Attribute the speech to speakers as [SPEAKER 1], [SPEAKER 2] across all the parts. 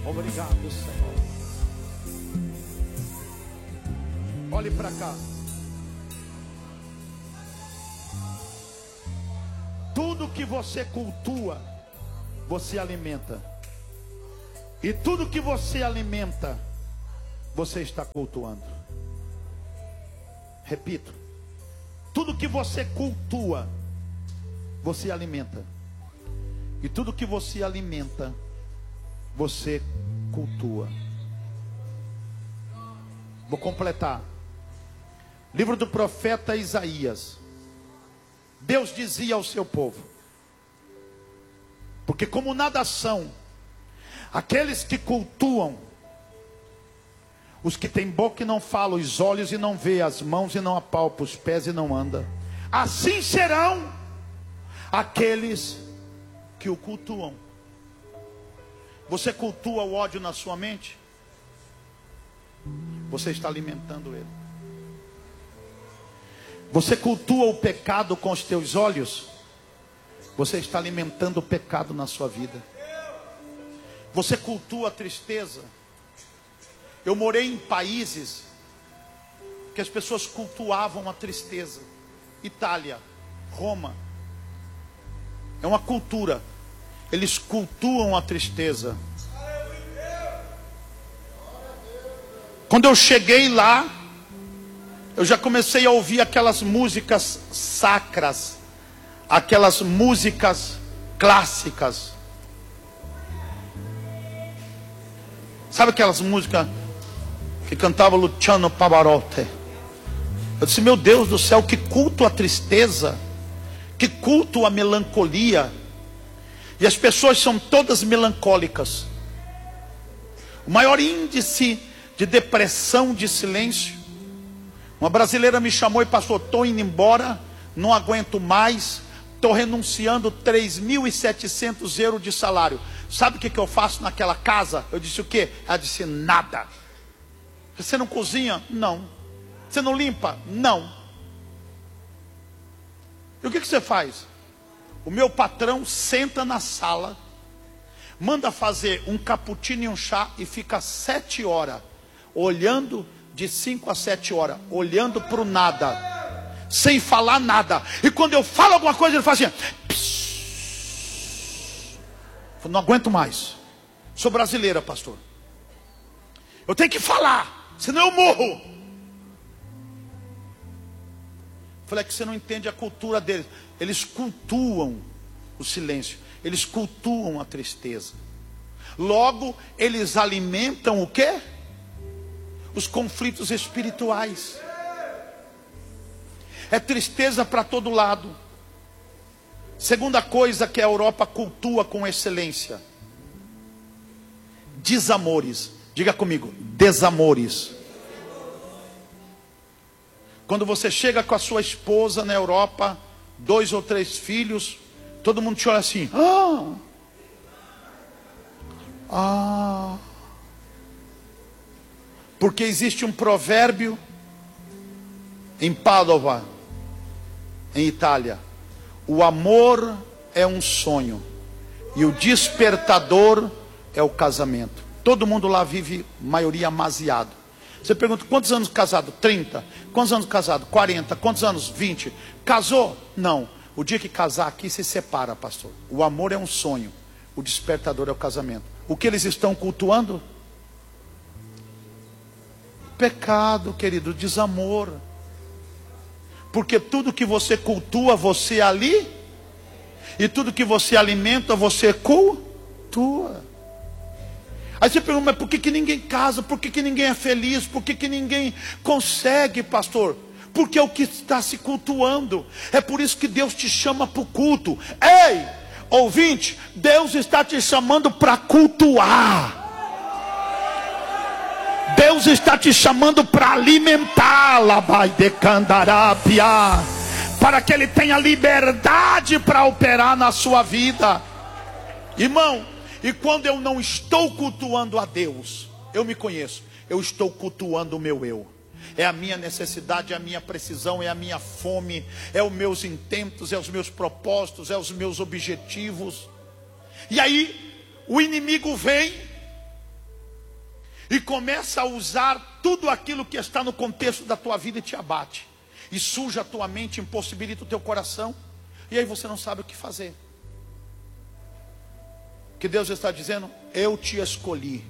[SPEAKER 1] Obrigado, Senhor. Olhe para cá. Tudo que você cultua, você alimenta. E tudo que você alimenta, você está cultuando. Repito. Tudo que você cultua, você alimenta. E tudo que você alimenta, você cultua. Vou completar. Livro do profeta Isaías. Deus dizia ao seu povo: porque como nada são aqueles que cultuam, os que têm boca e não falam, os olhos e não vê, as mãos e não apalpam, os pés e não andam, assim serão aqueles que o cultuam. Você cultua o ódio na sua mente? Você está alimentando ele. Você cultua o pecado com os teus olhos? Você está alimentando o pecado na sua vida. Você cultua a tristeza? Eu morei em países que as pessoas cultuavam a tristeza. Itália, Roma. É uma cultura. Eles cultuam a tristeza. Quando eu cheguei lá, eu já comecei a ouvir aquelas músicas sacras, aquelas músicas clássicas. Sabe aquelas músicas que cantava Luciano Pavarotti? Eu disse: meu Deus do céu, que culto à tristeza, que culto à melancolia. E as pessoas são todas melancólicas. O maior índice de depressão de silêncio. Uma brasileira me chamou e passou: estou indo embora, não aguento mais, estou renunciando 3.700 euros de salário. Sabe o que eu faço naquela casa? Eu disse: o quê? Ela disse: nada. Você não cozinha? Não. Você não limpa? Não. E o que você faz? O meu patrão senta na sala, manda fazer um cappuccino e um chá e fica 7 horas olhando, de 5 a 7 horas, olhando para o nada, sem falar nada. E quando eu falo alguma coisa, ele faz assim: não aguento mais. Sou brasileira, pastor. Eu tenho que falar, senão eu morro. Falei: é que você não entende a cultura deles. Eles cultuam o silêncio. Eles cultuam a tristeza. Logo, eles alimentam o quê? Os conflitos espirituais. É tristeza para todo lado. Segunda coisa que a Europa cultua com excelência: desamores. Diga comigo: desamores. Quando você chega com a sua esposa na Europa, 2 ou 3 filhos, todo mundo te olha assim: porque existe um provérbio em Padova, em Itália: o amor é um sonho e o despertador é o casamento. Todo mundo lá vive, maioria, amasiado. Você pergunta: quantos anos casado? 30. Quantos anos casado? 40. Quantos anos? 20. Casou? Não. O dia que casar aqui se separa, pastor. O amor é um sonho, o despertador é o casamento. O que eles estão cultuando? Pecado, querido, desamor. Porque tudo que você cultua, você ali. E tudo que você alimenta, você cultua. Aí você pergunta: mas por que ninguém casa? Por que ninguém é feliz? Por que ninguém consegue, pastor? Porque é o que está se cultuando. É por isso que Deus te chama para o culto. Ei, ouvinte, Deus está te chamando para cultuar. Deus está te chamando para alimentá-la, para que Ele tenha liberdade para operar na sua vida. Irmão, e quando eu não estou cultuando a Deus, eu me conheço, eu estou cultuando o meu eu. É a minha necessidade, é a minha precisão, é a minha fome, é os meus intentos, é os meus propósitos, é os meus objetivos. E aí o inimigo vem e começa a usar tudo aquilo que está no contexto da tua vida e te abate, e suja a tua mente, impossibilita o teu coração, e aí você não sabe o que fazer. Que Deus está dizendo: eu te escolhi.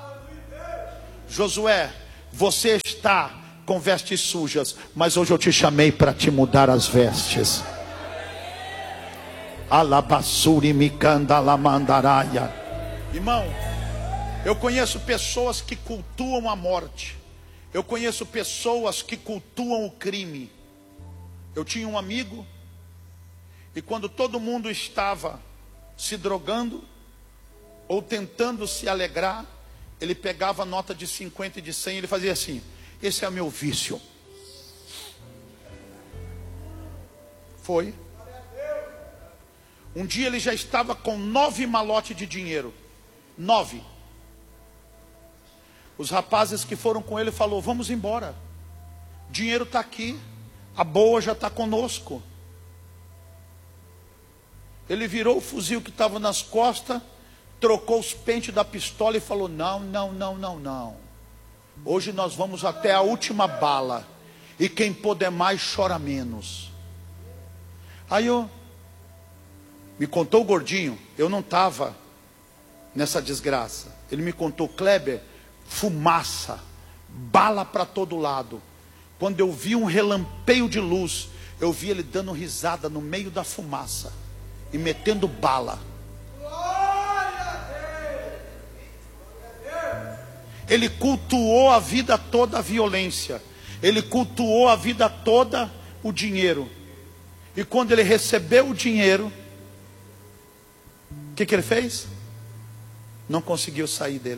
[SPEAKER 1] Josué, você está com vestes sujas, mas hoje eu te chamei para te mudar as vestes. Alabassuri mikanda lamandaraia. Irmão, eu conheço pessoas que cultuam a morte. Eu conheço pessoas que cultuam o crime. Eu tinha um amigo, e quando todo mundo estava se drogando ou tentando se alegrar, ele pegava a nota de 50 e de 100 e ele fazia assim: esse é o meu vício. Foi. Um dia ele já estava com 9 malotes de dinheiro. 9. Os rapazes que foram com ele falou: vamos embora, dinheiro está aqui, a boa já está conosco. Ele virou o fuzil que estava nas costas, trocou os pentes da pistola e falou: não, não, não, não, não. Hoje nós vamos até a última bala, e quem puder mais chora menos. Aí me contou o gordinho, eu não estava nessa desgraça. Ele me contou: Kleber, fumaça, bala para todo lado. Quando eu vi um relampeio de luz, eu vi ele dando risada no meio da fumaça e metendo bala. Ele cultuou a vida toda a violência. Ele cultuou a vida toda o dinheiro. E quando ele recebeu o dinheiro, o que ele fez? Não conseguiu sair dele.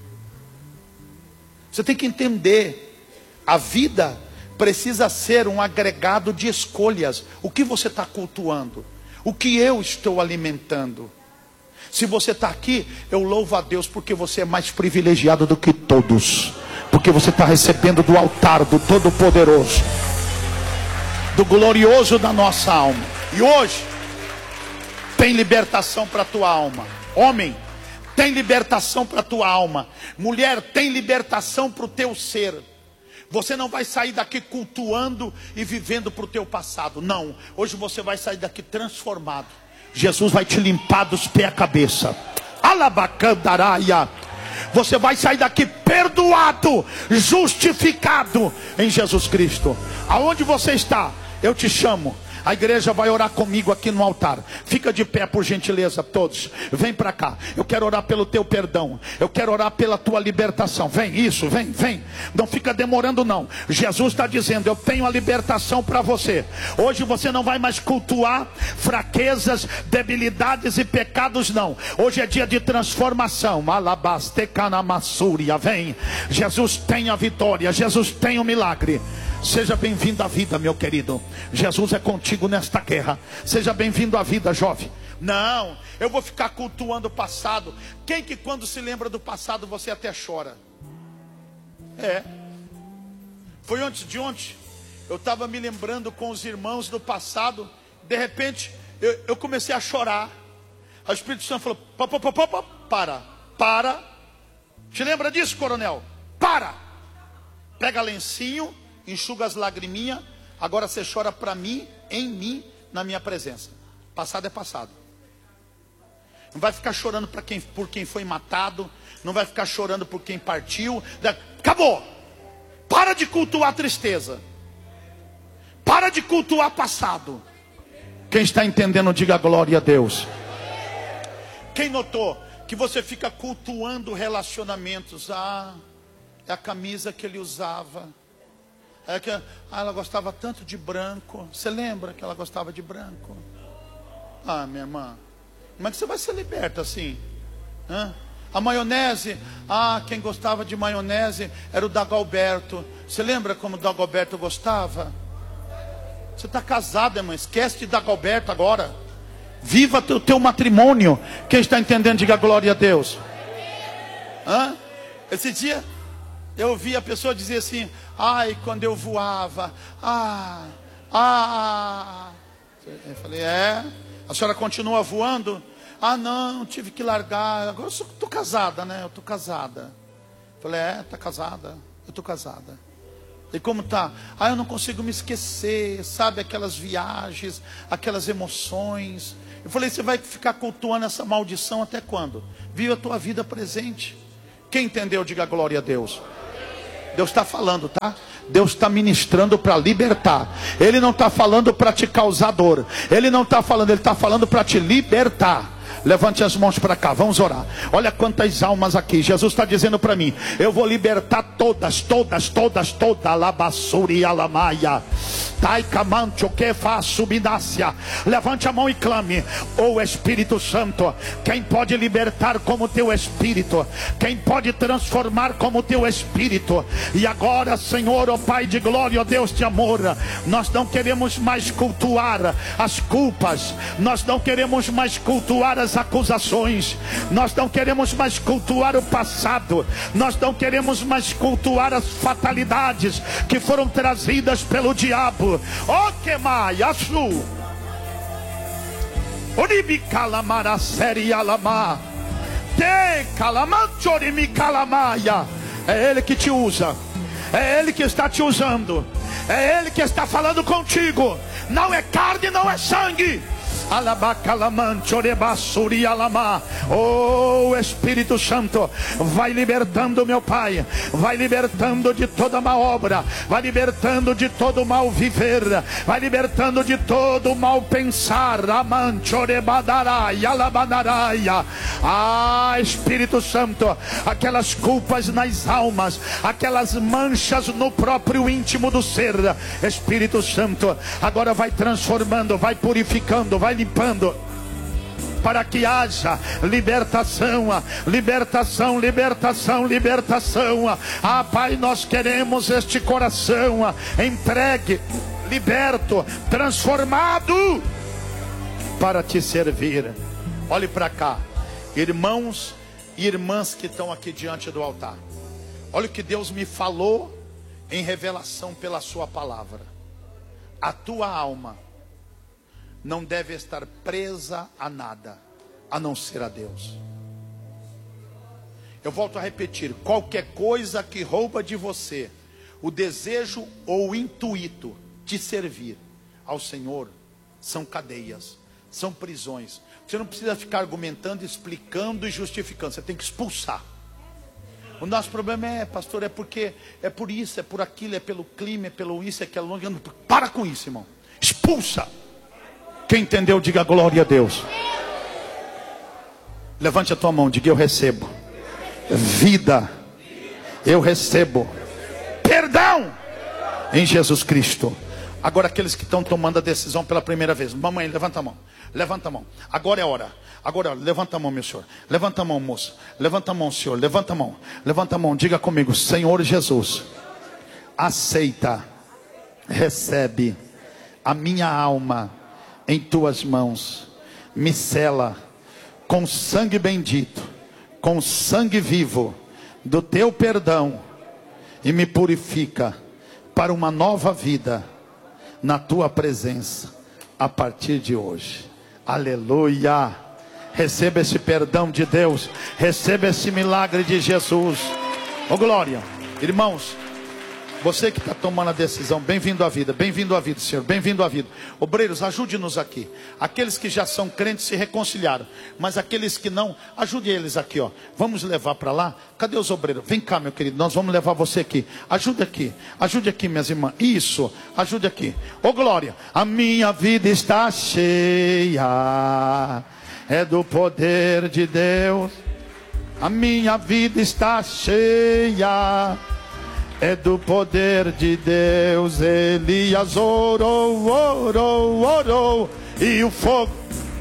[SPEAKER 1] Você tem que entender, a vida precisa ser um agregado de escolhas. O que você está cultuando? O que eu estou alimentando? Se você está aqui, eu louvo a Deus, porque você é mais privilegiado do que todos, porque você está recebendo do altar do Todo-Poderoso, do glorioso da nossa alma. E hoje tem libertação para a tua alma. Homem, tem libertação para a tua alma. Mulher, tem libertação para o teu ser. Você não vai sair daqui cultuando e vivendo para o teu passado. Não, hoje você vai sair daqui transformado. Jesus vai te limpar dos pés à cabeça. Alabacandaraia. Você vai sair daqui perdoado, justificado em Jesus Cristo. Aonde você está, eu te chamo. A igreja vai orar comigo aqui no altar. Fica de pé, por gentileza, todos. Vem para cá. Eu quero orar pelo teu perdão. Eu quero orar pela tua libertação. Vem, isso, vem, vem. Não fica demorando não. Jesus está dizendo: eu tenho a libertação para você. Hoje você não vai mais cultuar fraquezas, debilidades e pecados, não. Hoje é dia de transformação. Alabastecanamassuria. Vem. Jesus tem a vitória. Jesus tem o milagre. Seja bem-vindo à vida, meu querido. Jesus é contigo nesta guerra. Seja bem-vindo à vida, jovem. Não, eu vou ficar cultuando o passado. Quem que quando se lembra do passado você até chora? Foi antes de ontem. Eu estava me lembrando com os irmãos do passado. De repente eu comecei a chorar. O Espírito Santo falou: para. Te lembra disso, coronel? Para. Pega lencinho, enxuga as lagriminhas. Agora você chora para mim, em mim, na minha presença. Passado é passado. Não vai ficar chorando por quem foi matado. Não vai ficar chorando por quem partiu. Acabou. Para de cultuar a tristeza. Para de cultuar passado. Quem está entendendo, diga glória a Deus. Quem notou que você fica cultuando relacionamentos? É a camisa que ele usava. Ela gostava tanto de branco. Você lembra que ela gostava de branco? Minha irmã, como é que você vai ser liberta assim? A maionese, quem gostava de maionese era o Dagoberto. Você lembra como o Dagoberto gostava? Você está casada, irmã, esquece de Dagoberto agora. Viva o teu matrimônio. Quem está entendendo, diga glória a Deus. Esse dia eu ouvi a pessoa dizer assim: quando eu voava, eu falei: a senhora continua voando? Não, tive que largar. Agora eu estou casada, né? Eu estou casada. Falei, tá casada? Eu estou casada. E como tá? Eu não consigo me esquecer, sabe, aquelas viagens, aquelas emoções. Eu falei, você vai ficar cultuando essa maldição até quando? Viu a tua vida presente. Quem entendeu, diga glória a Deus. Deus está falando, tá? Deus está ministrando para libertar. Ele não está falando para te causar dor. Ele não está falando, Ele está falando para te libertar. Levante as mãos para cá, vamos orar. Olha quantas almas aqui. Jesus está dizendo para mim, eu vou libertar todas. Labassuri alamaia. Taikamancho que faz subinácia. Levante a mão e clame. Ô Espírito Santo, quem pode libertar como teu Espírito, quem pode transformar como teu Espírito. E agora, Senhor, ó Pai de glória, ó Deus de amor, nós não queremos mais cultuar as culpas, nós não queremos mais cultuar as acusações, nós não queremos mais cultuar o passado, nós não queremos mais cultuar as fatalidades que foram trazidas pelo diabo. O que mais? Açu. Oribikalamara seri alama. Te calamanchorimi calamaya. É Ele que te usa. É Ele que está te usando. É Ele que está falando contigo. Não é carne, não é sangue. Oh Espírito Santo, vai libertando, meu Pai, vai libertando de toda má obra, vai libertando de todo mal viver, vai libertando de todo mal pensar. Espírito Santo, aquelas culpas nas almas, aquelas manchas no próprio íntimo do ser, Espírito Santo, agora vai transformando, vai purificando, vai limpando, para que haja libertação, libertação, libertação, libertação. Pai, nós queremos este coração entregue, liberto, transformado para te servir. Olhe para cá, irmãos e irmãs que estão aqui diante do altar. Olha o que Deus me falou em revelação pela sua palavra. A tua alma não deve estar presa a nada, a não ser a Deus. Eu volto a repetir, qualquer coisa que rouba de você o desejo ou o intuito de servir ao Senhor, são cadeias, são prisões. Você não precisa ficar argumentando, explicando e justificando, você tem que expulsar. O nosso problema pastor, porque é por isso, é por aquilo, é pelo clima, é pelo isso, é aquilo. Para com isso, irmão. Expulsa. Quem entendeu, diga glória a Deus. Levante a tua mão, diga eu recebo vida, eu recebo perdão em Jesus Cristo. Agora aqueles que estão tomando a decisão pela primeira vez, mamãe, levanta a mão, levanta a mão. Agora é hora, agora é hora. Levanta a mão, meu senhor, levanta a mão, moça, levanta a mão, senhor, levanta a mão, diga comigo, Senhor Jesus, aceita, recebe a minha alma em tuas mãos, me sela com sangue bendito, com sangue vivo do teu perdão, e me purifica para uma nova vida na tua presença a partir de hoje. Aleluia. Receba esse perdão de Deus, receba esse milagre de Jesus. Oh glória. Irmãos, você que está tomando a decisão, bem-vindo à vida, Senhor, bem-vindo à vida. Obreiros, ajude-nos aqui. Aqueles que já são crentes se reconciliaram, mas aqueles que não, ajude eles aqui, ó. Vamos levar para lá. Cadê os obreiros? Vem cá, meu querido, nós vamos levar você aqui. Ajude aqui, minhas irmãs. Isso, ajude aqui. Ô glória, a minha vida está cheia, é do poder de Deus. A minha vida está cheia, é do poder de Deus. Elias orou, e o fogo.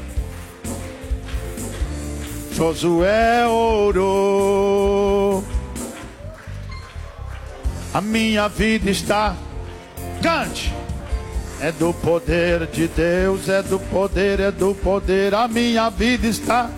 [SPEAKER 1] Josué orou. A minha vida está, cante. É do poder de Deus, é do poder, é do poder. A minha vida está,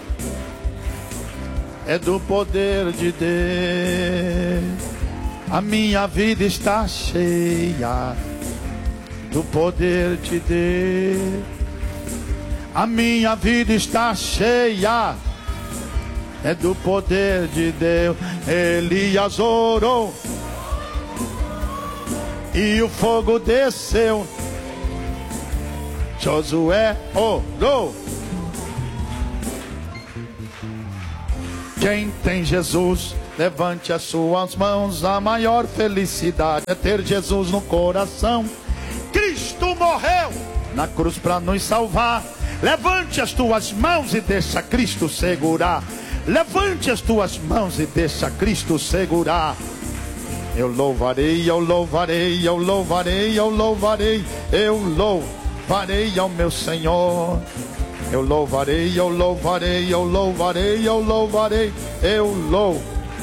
[SPEAKER 1] é do poder de Deus. A minha vida está cheia do poder de Deus. A minha vida está cheia, é do poder de Deus. Elias orou e o fogo desceu. Josué orou. Quem tem Jesus, levante as suas mãos. A maior felicidade é ter Jesus no coração. Cristo morreu na cruz para nos salvar. Levante as tuas mãos e deixa Cristo segurar. Levante as tuas mãos e deixa Cristo segurar. Eu louvarei, eu louvarei, eu louvarei, eu louvarei, eu louvarei ao meu Senhor. Eu louvarei, eu louvarei, eu louvarei, eu louvarei, eu louvo.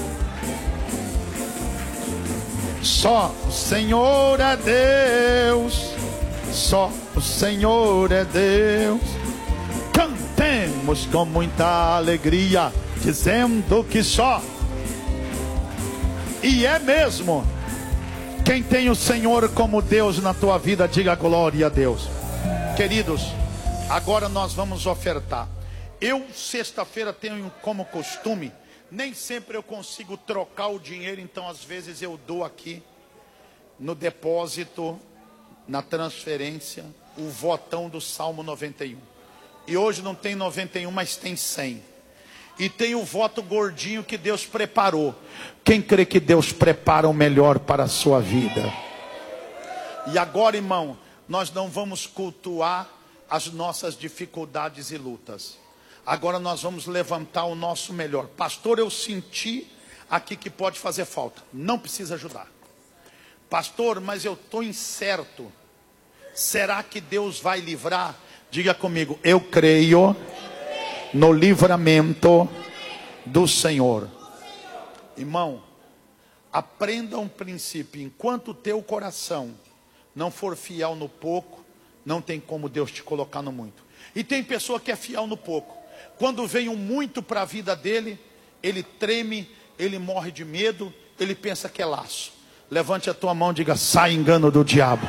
[SPEAKER 1] Só o Senhor é Deus, só o Senhor é Deus. Cantemos com muita alegria, dizendo que só, e é mesmo. Quem tem o Senhor como Deus na tua vida, diga glória a Deus. Queridos, agora nós vamos ofertar. Eu, sexta-feira, tenho como costume, nem sempre eu consigo trocar o dinheiro, então às vezes eu dou aqui no depósito, na transferência, o votão do Salmo 91. E hoje não tem 91, mas tem 100. E tem o voto gordinho que Deus preparou. Quem crê que Deus prepara o melhor para a sua vida? E agora, irmão, nós não vamos cultuar as nossas dificuldades e lutas. Agora nós vamos levantar o nosso melhor. Pastor, eu senti aqui que pode fazer falta. Não precisa ajudar. Pastor, mas eu estou incerto. Será que Deus vai livrar? Diga comigo, eu creio no livramento do Senhor. Irmão, aprenda um princípio. Enquanto o teu coração não for fiel no pouco, não tem como Deus te colocar no muito. E tem pessoa que é fiel no pouco. Quando vem um muito para a vida dele, ele treme, ele morre de medo, ele pensa que é laço. Levante a tua mão e diga, sai engano do diabo.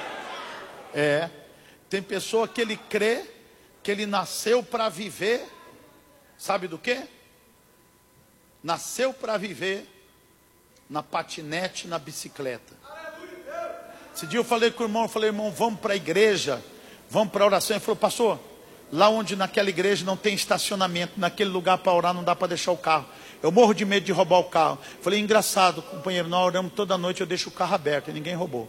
[SPEAKER 1] Tem pessoa que ele crê que ele nasceu para viver, sabe do quê? Nasceu para viver na patinete, na bicicleta. Esse dia eu falei com o irmão, irmão, vamos para a igreja, vamos para a oração. Ele falou, pastor, lá onde naquela igreja não tem estacionamento, naquele lugar para orar não dá para deixar o carro. Eu morro de medo de roubar o carro. Falei, engraçado, companheiro, nós oramos toda noite, eu deixo o carro aberto e ninguém roubou.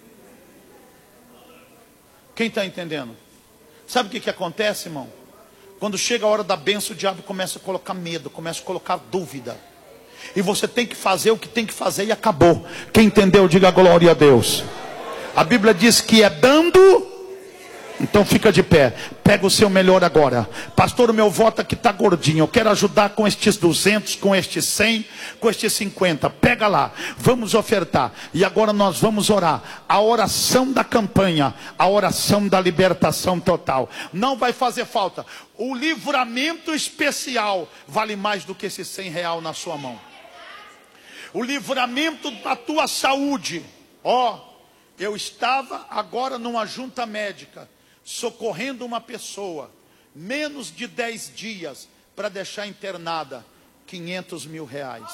[SPEAKER 1] Quem está entendendo? Sabe o que acontece, irmão? Quando chega a hora da bênção, o diabo começa a colocar medo, começa a colocar dúvida. E você tem que fazer o que tem que fazer e acabou. Quem entendeu, diga glória a Deus. A Bíblia diz que é dando. Então fica de pé, pega o seu melhor agora. Pastor, o meu voto aqui está gordinho, eu quero ajudar com estes 200, com estes 100, com estes 50. Pega lá, vamos ofertar. E agora nós vamos orar. A oração da campanha, a oração da libertação total. Não vai fazer falta. O livramento especial vale mais do que esse R$100 na sua mão. O livramento da tua saúde. Eu estava agora numa junta médica, socorrendo uma pessoa, menos de 10 dias, para deixar internada, R$500 mil.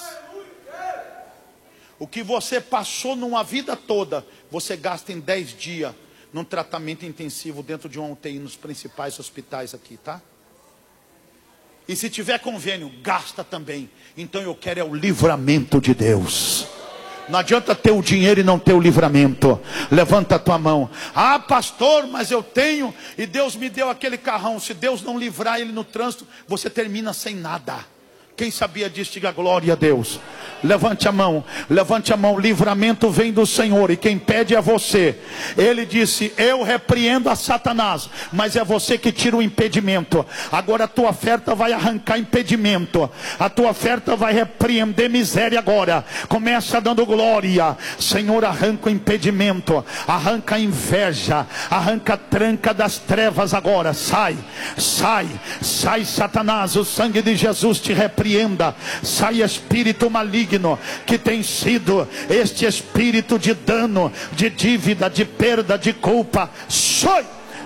[SPEAKER 1] O que você passou numa vida toda, você gasta em 10 dias, num tratamento intensivo, dentro de uma UTI, nos principais hospitais aqui, tá? E se tiver convênio, gasta também. Então eu quero é o livramento de Deus. Não adianta ter o dinheiro e não ter o livramento. Levanta a tua mão. Ah, pastor, mas eu tenho, e Deus me deu aquele carrão. Se Deus não livrar ele no trânsito, você termina sem nada. Quem sabia disso, diga glória a Deus. Levante a mão, levante a mão. Livramento vem do Senhor, e quem pede é você. Ele disse, eu repreendo a Satanás, mas é você que tira o impedimento. Agora a tua oferta vai arrancar impedimento. A tua oferta vai repreender miséria agora. Começa dando glória. Senhor, arranca o impedimento, arranca a inveja, arranca a tranca das trevas agora. Sai, sai, sai, Satanás. O sangue de Jesus te repreenda. Sai espírito maligno que tem sido este espírito de dano, de dívida, de perda, de culpa. Sai,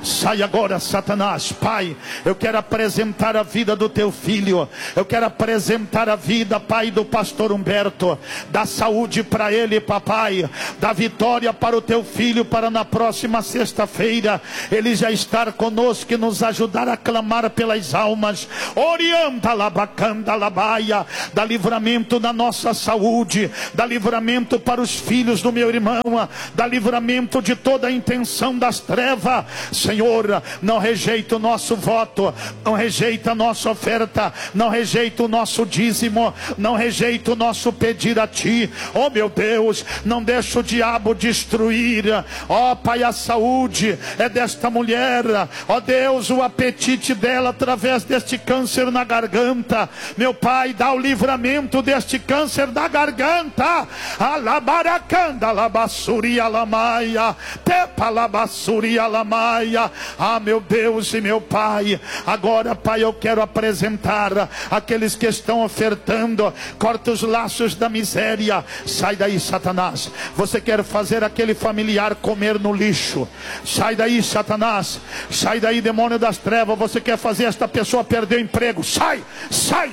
[SPEAKER 1] Sai agora, Satanás. Pai, eu quero apresentar a vida do teu filho. Eu quero apresentar a vida, Pai, do pastor Humberto. Dá saúde para ele, papai. Dá vitória para o teu filho, para na próxima sexta-feira ele já estar conosco e nos ajudar a clamar pelas almas. Orienta labacanda labaia. Dá livramento na nossa saúde. Dá livramento para os filhos do meu irmão. Dá livramento de toda a intenção das trevas. Senhor, não rejeita o nosso voto, não rejeita a nossa oferta, não rejeita o nosso dízimo, não rejeita o nosso pedir a Ti. Oh meu Deus, não deixa o diabo destruir. Ó Pai, a saúde é desta mulher. Ó Deus, o apetite dela através deste câncer na garganta. Meu Pai, dá o livramento deste câncer da garganta. Alabaracanda, alabassuri, alamaia, tepa, alabassuri, alamaia. Ah, meu Deus e meu Pai, agora, Pai, eu quero apresentar aqueles que estão ofertando. Corta os laços da miséria. Sai daí, Satanás. Você quer fazer aquele familiar comer no lixo? Sai daí, Satanás. Sai daí, demônio das trevas. Você quer fazer esta pessoa perder o emprego? Sai, sai.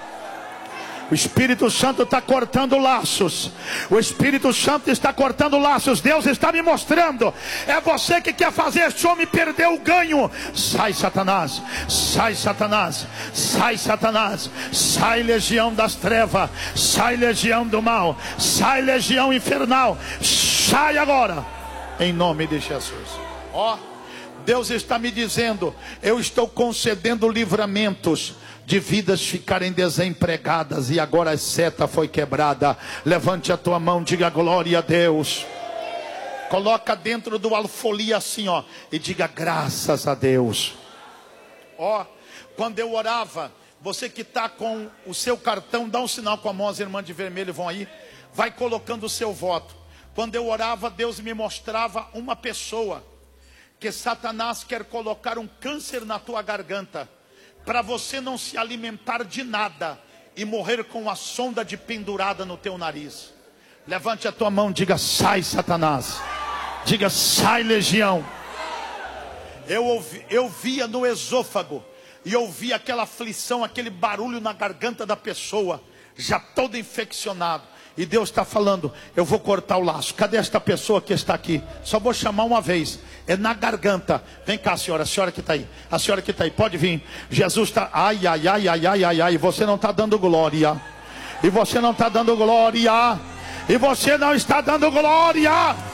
[SPEAKER 1] O Espírito Santo está cortando laços. O Espírito Santo está cortando laços. Deus está me mostrando. É você que quer fazer esse homem perder o ganho. Sai, Satanás. Sai, Satanás. Sai, Satanás. Sai, legião das trevas. Sai, legião do mal. Sai, legião infernal. Sai agora, em nome de Jesus. Ó, Deus está me dizendo: eu estou concedendo livramentos de vidas ficarem desempregadas, e agora a seta foi quebrada. Levante a tua mão, diga glória a Deus. Coloca dentro do alfolie assim, ó, e diga graças a Deus. Ó, quando eu orava, você que está com o seu cartão, dá um sinal com a mão, as irmãs de vermelho vão aí, vai colocando o seu voto. Quando eu orava, Deus me mostrava uma pessoa que Satanás quer colocar um câncer na tua garganta, para você não se alimentar de nada e morrer com a sonda de pendurada no teu nariz. Levante a tua mão, diga sai, Satanás. Diga sai, legião. Eu via no esôfago, e eu via aquela aflição, aquele barulho na garganta da pessoa, já todo infeccionado. E Deus está falando: eu vou cortar o laço. Cadê esta pessoa que está aqui? Só vou chamar uma vez. É na garganta. Vem cá, senhora. A senhora que está aí. A senhora que está aí. Pode vir. Jesus está. Ai, ai, ai, ai, ai, ai, ai. Você não está dando glória. E você não está dando glória. E você não está dando glória.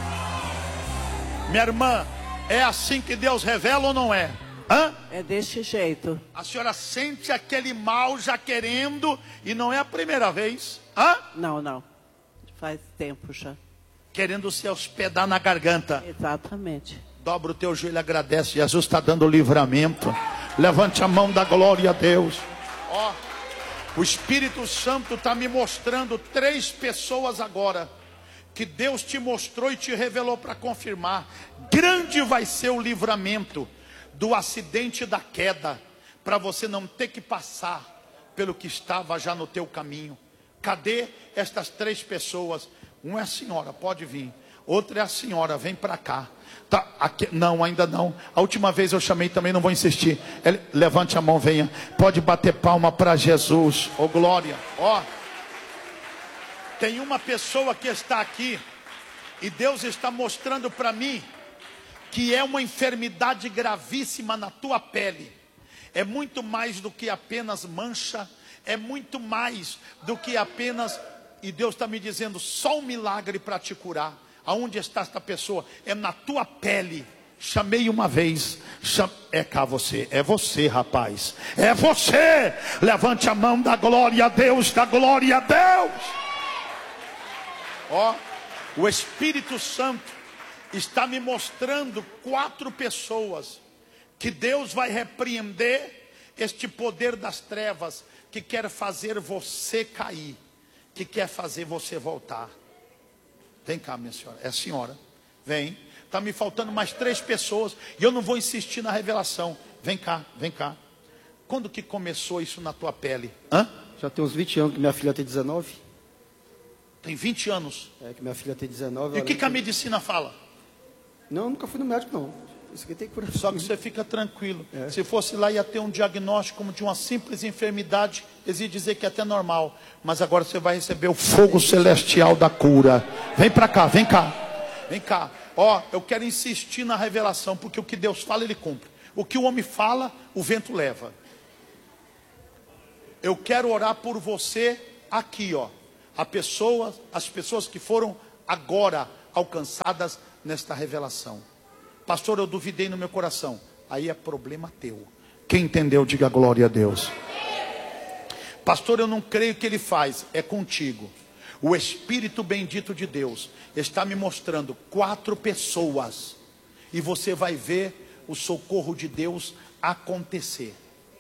[SPEAKER 1] Minha irmã, é assim que Deus revela ou não é? Hã?
[SPEAKER 2] É desse jeito.
[SPEAKER 1] A senhora sente aquele mal já querendo, e não é a primeira vez. Hã?
[SPEAKER 2] Não, não. Faz tempo já.
[SPEAKER 1] Querendo se hospedar na garganta.
[SPEAKER 2] Exatamente.
[SPEAKER 1] Dobra o teu joelho e agradece. Jesus está dando livramento. Levante a mão da glória a Deus. Ó, o Espírito Santo está me mostrando 3 pessoas agora, que Deus te mostrou e te revelou para confirmar. Grande vai ser o livramento do acidente da queda, para você não ter que passar pelo que estava já no teu caminho. Cadê estas 3 pessoas? Uma é a senhora, pode vir. Outra é a senhora, vem para cá. Tá, aqui, não, ainda não. A última vez eu chamei também, não vou insistir. Levante a mão, venha. Pode bater palma para Jesus. Oh glória. Ó, tem uma pessoa que está aqui, e Deus está mostrando para mim que é uma enfermidade gravíssima na tua pele. É muito mais do que apenas mancha. É muito mais do que apenas... E Deus está me dizendo, só um milagre para te curar. Aonde está esta pessoa? É na tua pele. Chamei uma vez. É cá você. É você, rapaz. É você. Levante a mão da glória a Deus. Da glória a Deus. Ó, o Espírito Santo está me mostrando 4 pessoas que Deus vai repreender este poder das trevas, que quer fazer você cair, que quer fazer você voltar. Vem cá, minha senhora. É a senhora. Vem. Está me faltando mais 3 pessoas, e eu não vou insistir na revelação. Vem cá, vem cá. Quando que começou isso na tua pele? Hã?
[SPEAKER 3] Já tem uns 20 anos que minha filha tem 19.
[SPEAKER 1] Tem 20 anos.
[SPEAKER 3] É, que minha filha tem 19.
[SPEAKER 1] E o que a medicina fala?
[SPEAKER 3] Não, nunca fui no médico, não. Isso aqui tem que curar.
[SPEAKER 1] Só que você fica tranquilo. Se fosse lá, ia ter um diagnóstico como de uma simples enfermidade. Eles iam dizer que é até normal. Mas agora você vai receber o fogo celestial da cura. Vem para cá, vem cá. Vem cá. Ó, eu quero insistir na revelação, porque o que Deus fala, Ele cumpre. O que o homem fala, o vento leva. Eu quero orar por você aqui, ó. As pessoas que foram agora alcançadas nesta revelação. Pastor, eu duvidei no meu coração. Aí é problema teu. Quem entendeu, diga glória a Deus. Pastor, eu não creio que Ele faz. É contigo. O Espírito bendito de Deus está me mostrando 4 pessoas. E você vai ver o socorro de Deus acontecer.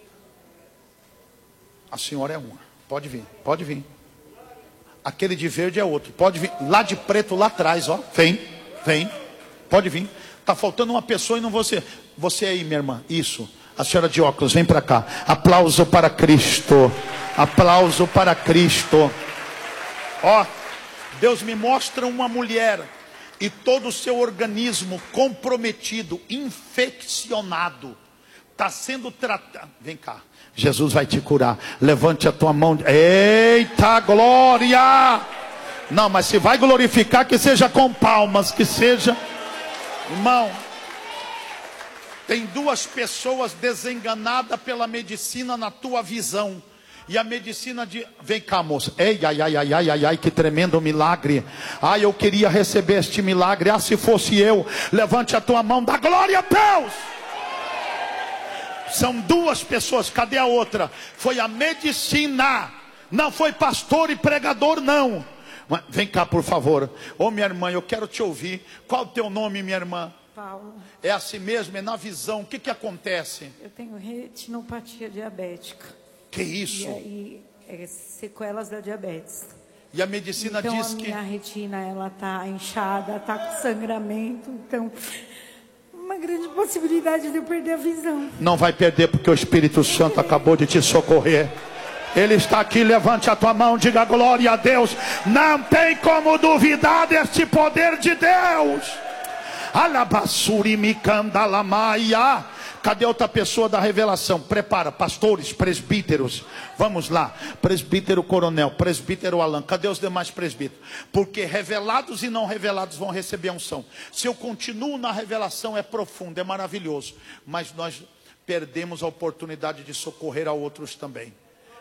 [SPEAKER 1] A senhora é uma. Pode vir, pode vir. Aquele de verde é outro. Pode vir. Lá de preto, lá atrás, ó. Vem, vem. Pode vir. Está faltando uma pessoa e não você. Você aí, minha irmã. Isso. A senhora de óculos, vem para cá. Aplauso para Cristo. Aplauso para Cristo. Ó, Deus me mostra uma mulher e todo o seu organismo comprometido, infeccionado, está sendo tratado. Vem cá, Jesus vai te curar. Levante a tua mão. Eita glória! Não, mas se vai glorificar, que seja com palmas, que seja. Irmão, tem 2 pessoas desenganadas pela medicina na tua visão. E a medicina de... Vem cá, moça. Ei, ai, que tremendo milagre. Ai, eu queria receber este milagre. Ah, se fosse eu. Levante a tua mão, dá glória a Deus. São 2 pessoas, cadê a outra? Foi a medicina. Não foi pastor e pregador, não. Vem cá, por favor. Ô, minha irmã, eu quero te ouvir. Qual o teu nome, minha irmã?
[SPEAKER 4] Paula.
[SPEAKER 1] É assim mesmo, é na visão. O que acontece?
[SPEAKER 4] Eu tenho retinopatia diabética.
[SPEAKER 1] Que isso?
[SPEAKER 4] E aí, sequelas da diabetes.
[SPEAKER 1] E a medicina
[SPEAKER 4] então,
[SPEAKER 1] diz
[SPEAKER 4] a
[SPEAKER 1] que...
[SPEAKER 4] minha retina, ela tá inchada, tá com sangramento. Então, uma grande possibilidade de eu perder a visão.
[SPEAKER 1] Não vai perder, porque o Espírito Santo acabou de te socorrer. Ele está aqui, levante a tua mão, diga glória a Deus. Não tem como duvidar deste poder de Deus. Alabassuri mikandalamaia. Cadê outra pessoa da revelação? Prepara, pastores, presbíteros. Vamos lá. Presbítero Coronel, presbítero Alan. Cadê os demais presbíteros? Porque revelados e não revelados vão receber a unção. Se eu continuo na revelação, é profundo, é maravilhoso. Mas nós perdemos a oportunidade de socorrer a outros também.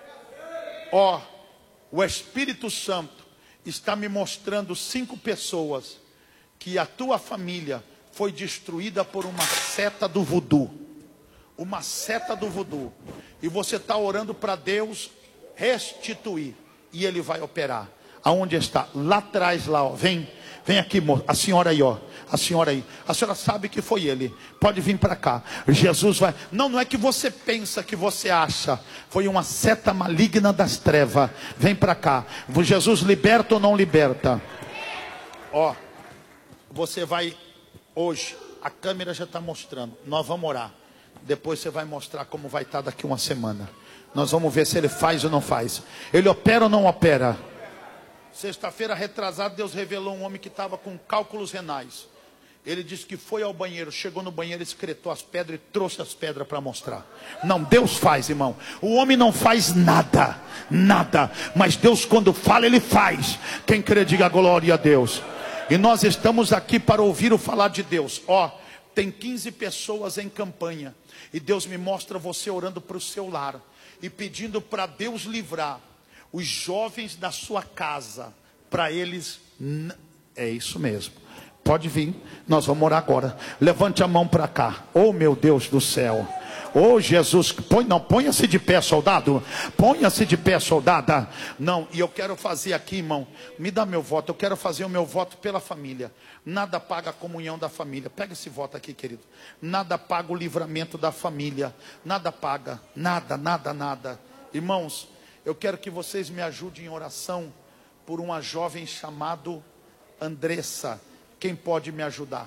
[SPEAKER 1] Ó, o Espírito Santo está me mostrando 5 pessoas que a tua família foi destruída por uma seta do voodoo. Uma seta do voodoo. E você está orando para Deus restituir. E Ele vai operar. Aonde está? Lá atrás, lá, ó. Vem aqui, moça. A senhora aí, ó. A senhora aí. A senhora sabe que foi Ele. Pode vir para cá. Jesus vai. Não é que você pensa, que você acha. Foi uma seta maligna das trevas. Vem para cá. Jesus liberta ou não liberta? Ó. Você vai hoje. A câmera já está mostrando. Nós vamos orar. Depois você vai mostrar como vai estar daqui uma semana. Nós vamos ver se Ele faz ou não faz. Ele opera ou não opera? Sexta-feira retrasada, Deus revelou um homem que estava com cálculos renais. Ele disse que foi ao banheiro, chegou no banheiro, escretou as pedras e trouxe as pedras para mostrar. Não, Deus faz, irmão. O homem não faz nada, nada. Mas Deus, quando fala, Ele faz. Quem crê, diga glória a Deus. E nós estamos aqui para ouvir o falar de Deus. Ó, tem 15 pessoas em campanha. E Deus me mostra você orando para o seu lar. E pedindo para Deus livrar os jovens da sua casa. Para eles, é isso mesmo. Pode vir, nós vamos orar agora. Levante a mão para cá. Oh, meu Deus do céu. Oh, Jesus, ponha-se de pé, soldado. Ponha-se de pé, soldada. Não, e eu quero fazer aqui, irmão. Me dá meu voto, eu quero fazer o meu voto pela família. Nada paga a comunhão da família. Pega esse voto aqui, querido. Nada paga o livramento da família. Nada paga, nada. Irmãos, eu quero que vocês me ajudem em oração por uma jovem chamada Andressa. Quem pode me ajudar?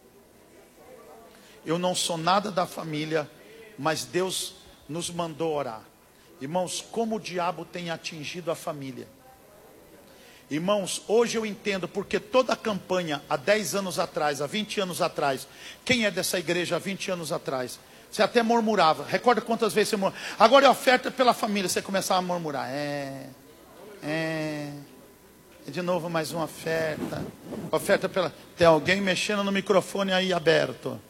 [SPEAKER 1] Eu não sou nada da família, mas Deus nos mandou orar. Irmãos, como o diabo tem atingido a família. Irmãos, hoje eu entendo porque toda a campanha há 10 anos atrás, há 20 anos atrás, quem é dessa igreja há 20 anos atrás? Você até murmurava. Recorda quantas vezes você murmurava? Agora é oferta pela família, você começava a murmurar. De novo mais uma oferta. Oferta pela... Tem alguém mexendo no microfone aí aberto.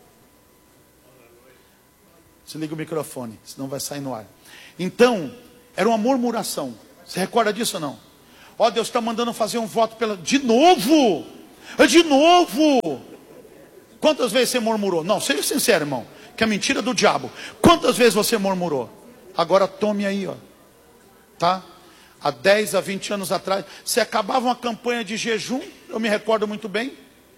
[SPEAKER 1] Desliga o microfone, senão vai sair no ar. Então, era uma murmuração. Você recorda disso ou não? Ó, Deus está mandando fazer um voto pela... De novo! De novo! Quantas vezes você murmurou? Não, seja sincero, irmão, que é mentira do diabo. Quantas vezes você murmurou? Agora tome aí, ó. Tá? Há 10 a 20 anos atrás, você acabava uma campanha de jejum, eu me recordo muito bem.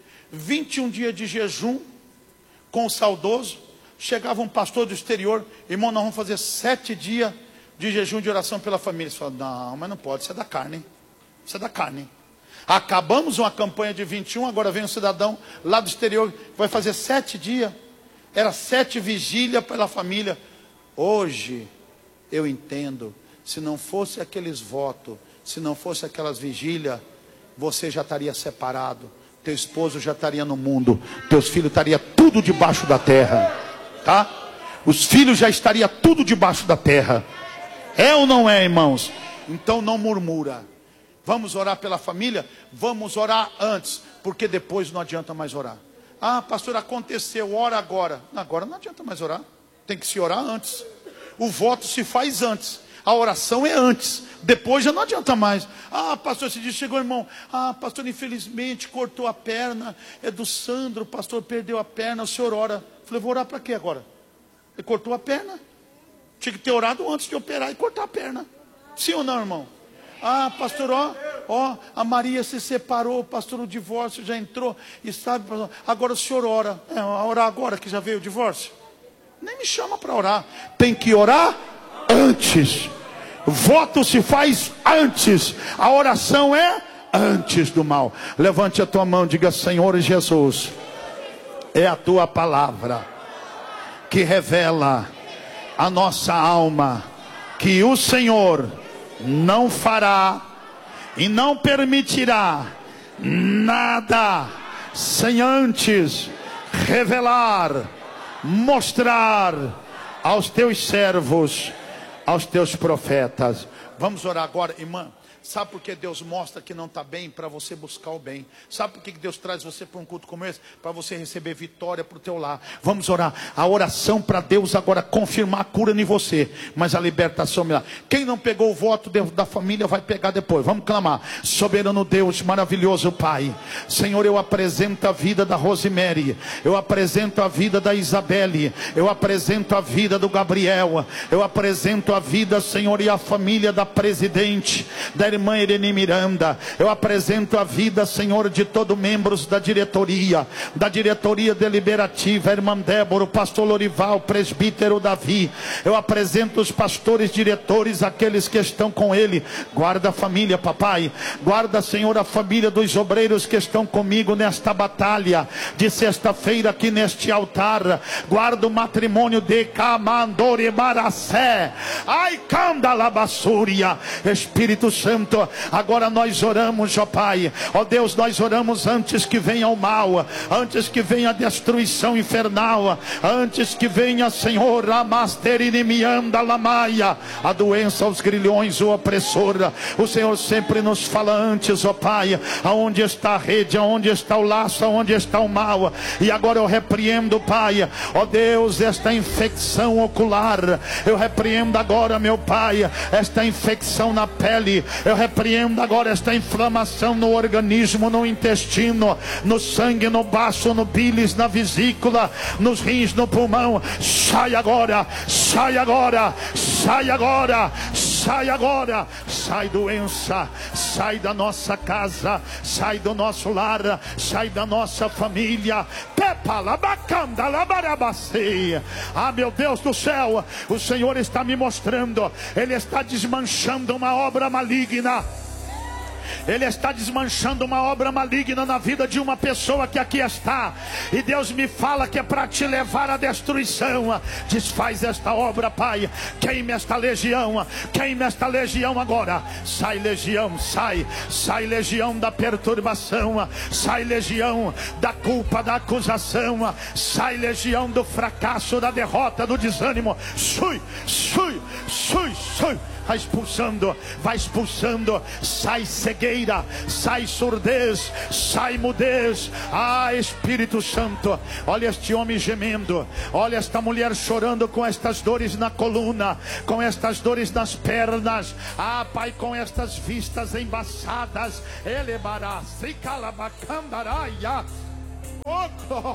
[SPEAKER 1] 21 dias de jejum, com o saudoso. Chegava um pastor do exterior, irmão, nós vamos fazer 7 dias de jejum de oração pela família. Você fala, não, mas não pode, isso é da carne. Isso é da carne. Acabamos uma campanha de 21, agora vem um cidadão lá do exterior, vai fazer 7 dias. Era 7 vigílias pela família. Hoje, eu entendo, se não fosse aqueles votos, se não fosse aquelas vigílias, você já estaria separado. Teu esposo já estaria no mundo. Teus filhos estariam tudo debaixo da terra. Tá? Os filhos já estariam tudo debaixo da terra. É ou não é, irmãos? Então não murmura. Vamos orar pela família? Vamos orar antes, porque depois não adianta mais orar. Ah, pastor, aconteceu, ora agora. Agora não adianta mais orar. Tem que se orar antes. O voto se faz antes. A oração é antes. Depois já não adianta mais. Ah, pastor, esse dia chegou, irmão. Ah, pastor, infelizmente cortou a perna. É do Sandro, o pastor perdeu a perna. O senhor ora. Falei, vou orar para quê agora? Ele cortou a perna. Tinha que ter orado antes de operar e cortar a perna. Sim ou não, irmão? Ah, pastor, ó, a Maria se separou, pastor, o divórcio já entrou. E sabe, pastor, agora o senhor ora. Orar agora que já veio o divórcio? Nem me chama para orar. Tem que orar antes. Voto se faz antes. A oração é antes do mal. Levante a tua mão, diga, Senhor Jesus, é a tua palavra que revela a nossa alma, que o Senhor não fará e não permitirá nada sem antes revelar, mostrar aos teus servos, aos teus profetas. Vamos orar agora, irmã. Sabe por que Deus mostra que não está bem? Para você buscar o bem. Sabe por que Deus traz você para um culto como esse? Para você receber vitória para o teu lar. Vamos orar. A oração para Deus agora confirmar a cura em você, mas a libertação. Quem não pegou o voto da família vai pegar depois. Vamos clamar. Soberano Deus, maravilhoso Pai. Senhor, eu apresento a vida da Rosemary. Eu apresento a vida da Isabelle. Eu apresento a vida do Gabriel. Eu apresento a vida, Senhor, e a família da presidente, da irmã Irene Miranda. Eu apresento a vida, Senhor, de todos membros da diretoria deliberativa, a irmã Débora, o pastor Lorival, o presbítero Davi. Eu apresento os pastores diretores, aqueles que estão com ele. Guarda a família, papai. Guarda, Senhor, a família dos obreiros que estão comigo nesta batalha de sexta-feira aqui neste altar. Guarda o matrimônio de Camandore Maracé. Ai, Candalabassúria. Espírito Santo, agora nós oramos, ó Pai, ó Deus, nós oramos antes que venha o mal, antes que venha a destruição infernal, antes que venha, Senhor, a Masterinimianda Lamaia, a doença, os grilhões, o opressor. O Senhor sempre nos fala antes, ó Pai, aonde está a rede, aonde está o laço, aonde está o mal. E agora eu repreendo, Pai, ó Deus, esta infecção ocular. Eu repreendo agora, meu Pai, esta infecção na pele. Eu repreendo agora esta inflamação no organismo, no intestino, no sangue, no baço, no bílis, na vesícula, nos rins, no pulmão. Sai agora, sai agora, sai agora, sai agora. Sai doença, sai da nossa casa, sai do nosso lar, sai da nossa família. Ah, meu Deus do céu, o Senhor está me mostrando, Ele está desmanchando uma obra maligna. Ele está desmanchando uma obra maligna na vida de uma pessoa que aqui está. E Deus me fala que é para te levar à destruição. Desfaz esta obra, Pai. Queime esta legião. Queime esta legião agora. Sai, legião, sai. Sai, legião da perturbação. Sai, legião da culpa, da acusação. Sai, legião do fracasso, da derrota, do desânimo. Sui, sui, sui, sui. Vai expulsando, sai cegueira, sai surdez, sai mudez. Ah, Espírito Santo, olha este homem gemendo, olha esta mulher chorando com estas dores na coluna, com estas dores nas pernas. Ah, Pai, com estas vistas embaçadas. Elebará, se calabacandaraia. Oh,